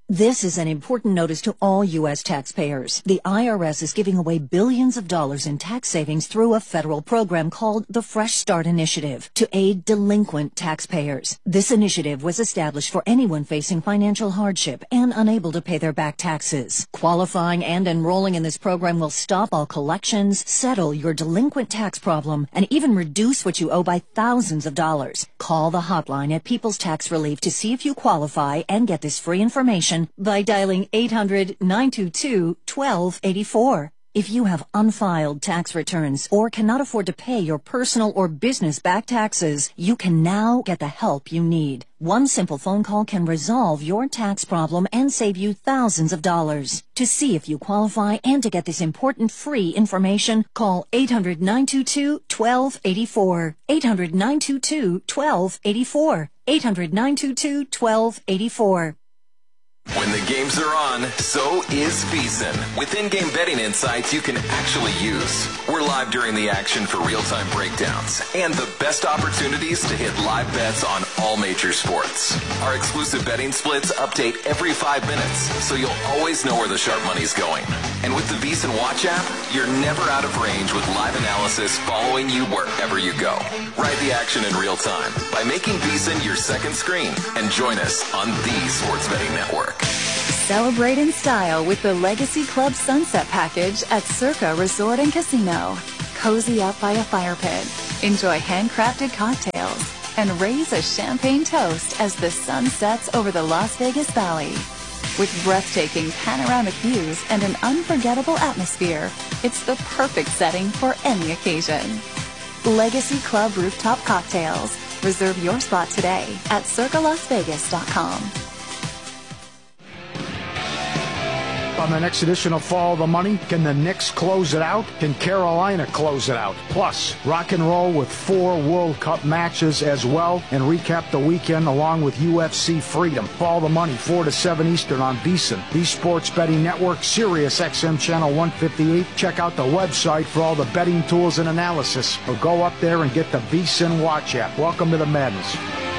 This is an important notice to all U.S. taxpayers. The IRS is giving away billions of dollars in tax savings through a federal program called the Fresh Start Initiative to aid delinquent taxpayers. This initiative was established for anyone facing financial hardship and unable to pay their back taxes. Qualifying and enrolling in this program will stop all collections, settle your delinquent tax problem, and even reduce what you owe by thousands of dollars. Call the hotline at People's Tax Relief to see if you qualify and get this free information by dialing 800-922-1284. If you have unfiled tax returns or cannot afford to pay your personal or business back taxes, you can now get the help you need. One simple phone call can resolve your tax problem and save you thousands of dollars. To see if you qualify and to get this important free information, call 800-922-1284. 800-922-1284. 800-922-1284. When the games are on, so is VEASAN. With in-game betting insights you can actually use. We're live during the action for real-time breakdowns and the best opportunities to hit live bets on all major sports. Our exclusive betting splits update every 5 minutes, so you'll always know where the sharp money's going. And with the VEASAN Watch app, you're never out of range with live analysis following you wherever you go. Ride the action in real time by making VEASAN your second screen and join us on the Sports Betting Network. Celebrate in style with the Legacy Club Sunset Package at Circa Resort and Casino. Cozy up by a fire pit, enjoy handcrafted cocktails, and raise a champagne toast as the sun sets over the Las Vegas Valley. With breathtaking panoramic views and an unforgettable atmosphere, it's the perfect setting for any occasion. Legacy Club Rooftop Cocktails. Reserve your spot today at circalasvegas.com. On the next edition of Follow the Money, can the Knicks close it out? Can Carolina close it out? Plus, rock and roll with 4 World Cup matches as well, and recap the weekend along with UFC Freedom. Follow the Money, 4 to 7 Eastern on VEASAN, the Sports Betting Network, Sirius XM Channel 158. Check out the website for all the betting tools and analysis, or go up there and get the VEASAN Watch app. Welcome to the madness.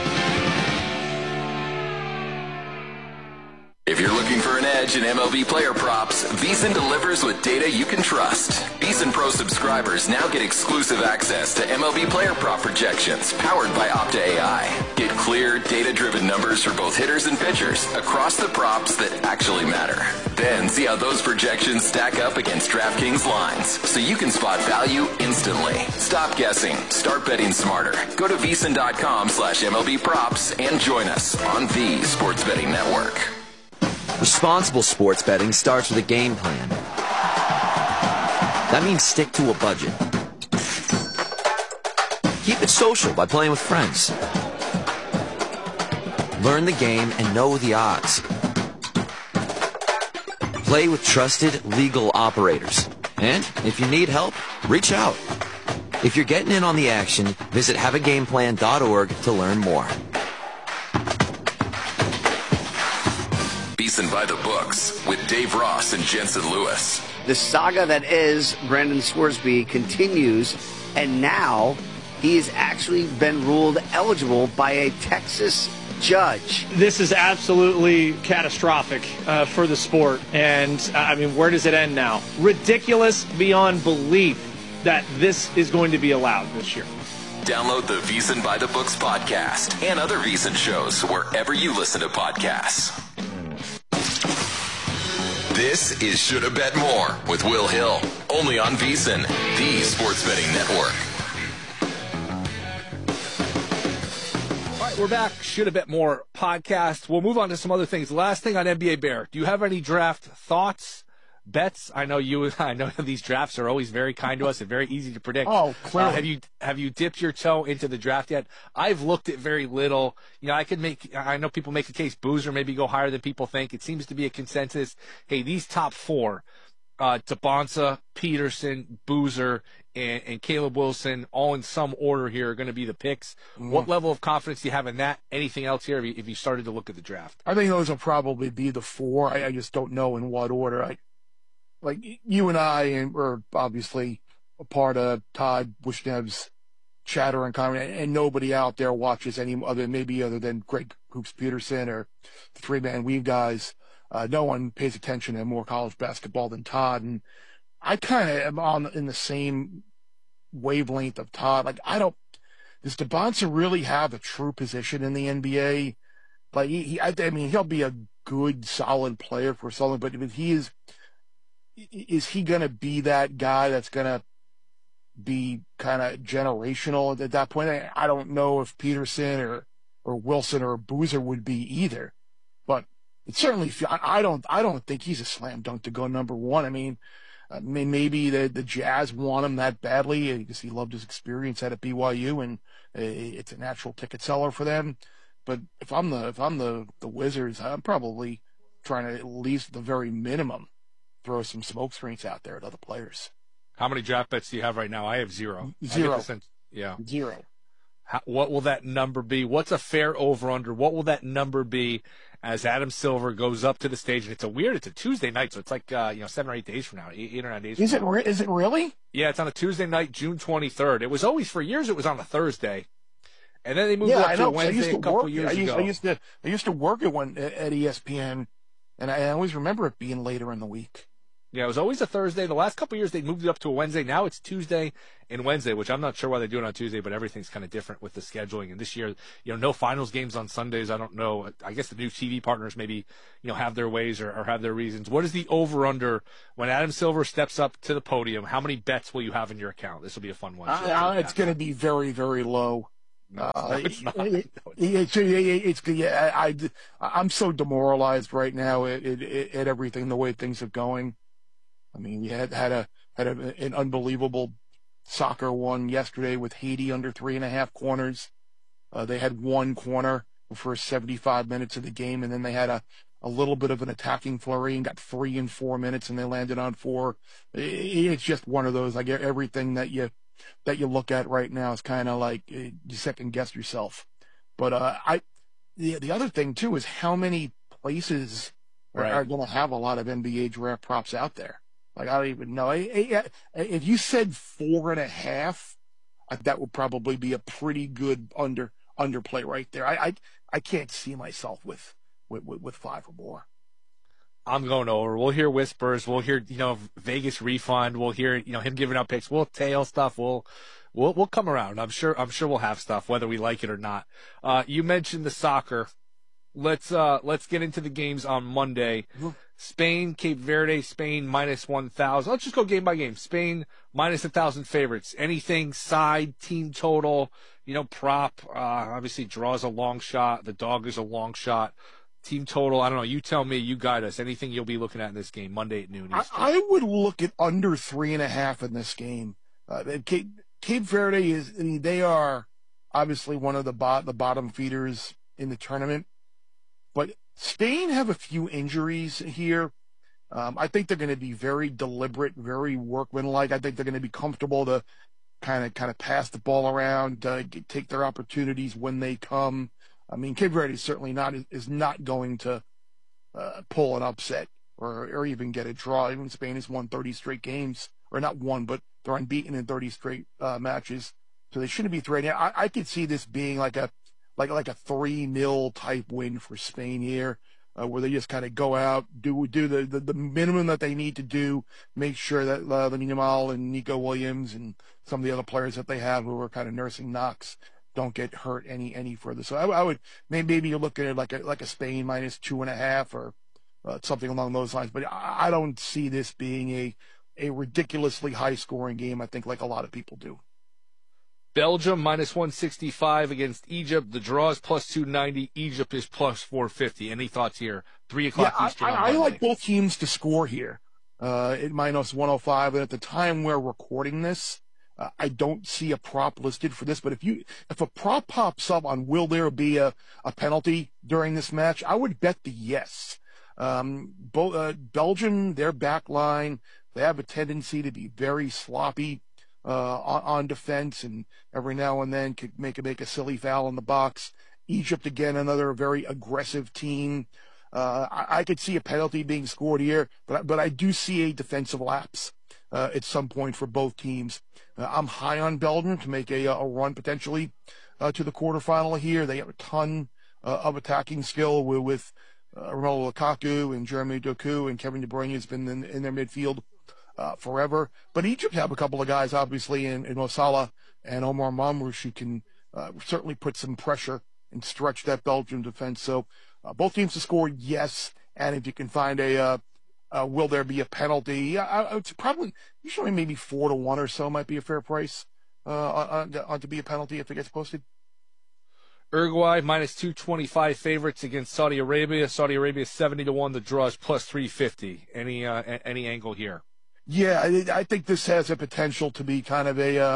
If you're looking for an edge in MLB player props, VEASAN delivers with data you can trust. VEASAN Pro subscribers now get exclusive access to MLB player prop projections powered by Opta AI. Get clear, data-driven numbers for both hitters and pitchers across the props that actually matter. Then see how those projections stack up against DraftKings lines so you can spot value instantly. Stop guessing. Start betting smarter. Go to VEASAN.com/MLB props and join us on the Sports Betting Network. Responsible sports betting starts with a game plan. That means stick to a budget. Keep it social by playing with friends. Learn the game and know the odds. Play with trusted legal operators. And if you need help, reach out. If you're getting in on the action, visit haveagameplan.org to learn more. VEASAN by the books with Dave Ross and Jensen Lewis. The saga that is Brandon Scoresby continues, and now he has actually been ruled eligible by a Texas judge. This is absolutely catastrophic for the sport. And, I mean, where does it end now? Ridiculous beyond belief that this is going to be allowed this year. Download the VEASAN by the Books podcast and other VEASAN shows wherever you listen to podcasts. This is Shoulda Bet More with Will Hill, only on VEASAN, the Sports Betting Network. All right, we're back. Shoulda Bet More podcast. We'll move on to some other things. The last thing on NBA Bear. Do you have any draft thoughts, bets? I know these drafts are always very kind to us and very easy to predict. Oh, clearly. Have you dipped your toe into the draft yet? I've looked at very little. You know, I know people make the case Boozer maybe go higher than people think. It seems to be a consensus. Hey, these top 4, Tabonsa, Peterson, Boozer, and Caleb Wilson, all in some order here, are going to be the picks. Mm-hmm. What level of confidence do you have in that? Anything else here if you started to look at the draft? I think those will probably be the 4. I just don't know in what order. Like you and I were obviously a part of Todd Bushnev's chatter and comment, and nobody out there watches any other than Greg Hoops Peterson or the 3-man weave guys. No one pays attention to more college basketball than Todd, and I kind of am in the same wavelength of Todd. Like, does DeBonsa really have a true position in the NBA? Like, I mean, he'll be a good, solid player for something, but if is he going to be that guy that's going to be kind of generational at that point? I don't know if Peterson or Wilson or Boozer would be either, but it's certainly, I don't think he's a slam dunk to go number one. I mean, maybe the Jazz want him that badly because he loved his experience at BYU, and it's a natural ticket seller for them. But if I'm the Wizards, I'm probably trying to, at least the very minimum, throw some smoke screens out there at other players. How many draft bets do you have right now? I have zero. Zero. Yeah. Zero. What will that number be? What's a fair over-under? What will that number be as Adam Silver goes up to the stage? And it's a Tuesday night, so it's like 7 or 8 days from now, 8 or 9 days. Is it really? Yeah, it's on a Tuesday night, June 23rd. It was always, for years, it was on a Thursday, and then they moved it up to a Wednesday a couple years ago. I used to work at ESPN, and I always remember it being later in the week. Yeah, it was always a Thursday. The last couple of years, they moved it up to a Wednesday. Now it's Tuesday and Wednesday, which I'm not sure why they do it on Tuesday, but everything's kind of different with the scheduling. And this year, no finals games on Sundays. I don't know. I guess the new TV partners maybe, have their ways or have their reasons. What is the over-under when Adam Silver steps up to the podium? How many bets will you have in your account? This will be a fun one. It's going to be very, very low. No, it's not. I'm so demoralized right now at everything, the way things are going. I mean, you had an unbelievable soccer one yesterday with Haiti under 3.5 corners. They had one corner the first 75 minutes of the game, and then they had a little bit of an attacking flurry and got 3 in 4 minutes, and they landed on 4. It's just one of those. Like, everything that you look at right now is kind of like you second guess yourself. But the other thing too is how many places are going to have a lot of NBA draft props out there. Like, I don't even know. If you said 4.5, that would probably be a pretty good underplay right there. I can't see myself with 5 or more. I'm going over. We'll hear whispers. We'll hear, Vegas refund. We'll hear, him giving out picks. We'll tail stuff. We'll come around. I'm sure we'll have stuff, whether we like it or not. You mentioned the soccer. Let's get into the games on Monday. Spain, Cape Verde, Spain minus 1,000. Let's just go game by game. Spain minus 1,000 favorites. Anything side, team total, prop. Obviously draws a long shot. The dog is a long shot. Team total, I don't know. You tell me. You guide us. Anything you'll be looking at in this game Monday at noon Eastern? I would look at under 3.5 in this game. Cape Verde they are obviously one of the bottom feeders in the tournament, but Spain have a few injuries here. I think they're going to be very deliberate, very workmanlike. I think they're going to be comfortable to kind of pass the ball around, take their opportunities when they come. I mean, Cape Verde certainly is not going to pull an upset or even get a draw. Even Spain has won 30 straight games, or not one, but they're unbeaten in 30 straight matches, so they shouldn't be threatening. I could see this being like a 3-0 type win for Spain here, where they just kind of go out, do the minimum that they need to do, make sure that Lamine Yamal and Nico Williams and some of the other players that they have who are kind of nursing knocks don't get hurt any further. So I would maybe you're looking at like a Spain minus 2.5 or something along those lines. But I don't see this being a ridiculously high scoring game. I think like a lot of people do. Belgium minus 165 against Egypt. The draw is plus 290. Egypt is plus 450. Any thoughts here? 3 o'clock Eastern. I like both teams to score here at minus 105. And at the time we're recording this, I don't see a prop listed for this. But if a prop pops up on will there be a penalty during this match, I would bet the yes. Belgium, their back line, they have a tendency to be very sloppy on defense, and every now and then could make a silly foul in the box. Egypt, again, another very aggressive team. I could see a penalty being scored here, but I do see a defensive lapse at some point for both teams. I'm high on Belgium to make a run potentially to the quarterfinal here. They have a ton of attacking skill with Romelu Lukaku and Jeremy Doku and Kevin De Bruyne has been in their midfield forever. But Egypt have a couple of guys, obviously, in Mo Salah and Omar Mamrouche, who can certainly put some pressure and stretch that Belgium defense. So both teams to score, yes. And if you can find will there be a penalty? It's probably usually maybe 4-1 or so might be a fair price on to be a penalty if it gets posted. Uruguay minus 225 favorites against Saudi Arabia. Saudi Arabia 70-1. The draw is plus 350. Any angle here? Yeah, I think this has a potential to be kind of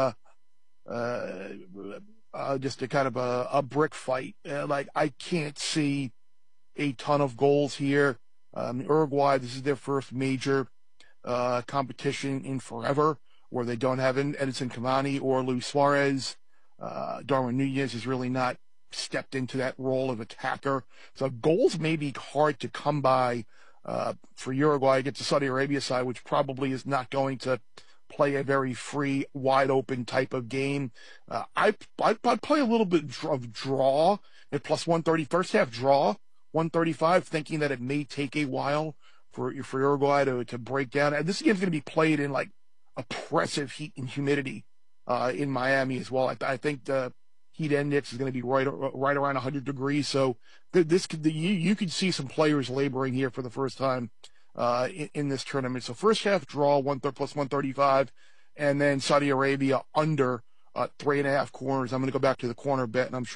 just a kind of a brick fight. Like I can't see a ton of goals here. Uruguay, this is their first major competition in forever where they don't have Edinson Cavani or Luis Suarez. Darwin Nunez has really not stepped into that role of attacker. So goals may be hard to come by for Uruguay against the Saudi Arabia side, which probably is not going to play a very free, wide-open type of game. I'd play a little bit of draw at plus 130. First half draw, 135, thinking that it may take a while for Uruguay to break down. And this game's going to be played in like oppressive heat and humidity in Miami as well. I think the heat index is going to be right around 100 degrees. So you could see some players laboring here for the first time in this tournament. So first half draw, plus 135, and then Saudi Arabia under 3.5 corners. I'm going to go back to the corner bet, and I'm sure